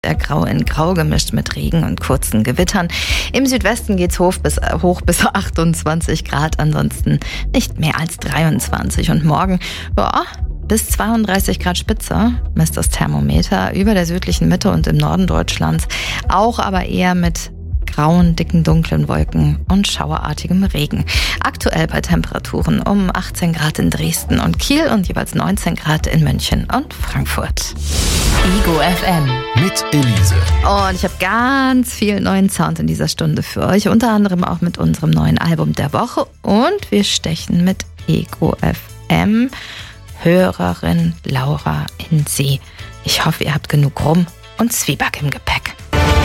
Der Grau in Grau gemischt mit Regen und kurzen Gewittern. Im Südwesten geht's hoch bis 28 Grad, ansonsten nicht mehr als 23. Und morgen, bis 32 Grad Spitze misst das Thermometer über der südlichen Mitte und im Norden Deutschlands. Auch aber eher mit grauen, dicken, dunklen Wolken und schauerartigem Regen. Aktuell bei Temperaturen um 18 Grad in Dresden und Kiel und jeweils 19 Grad in München und Frankfurt. Ego FM mit Elise. Und ich habe ganz viel neuen Sound in dieser Stunde für euch, unter anderem auch mit unserem neuen Album der Woche. Und wir stechen mit Ego FM Hörerin Laura in See. Ich hoffe, ihr habt genug Rum und Zwieback im Gepäck.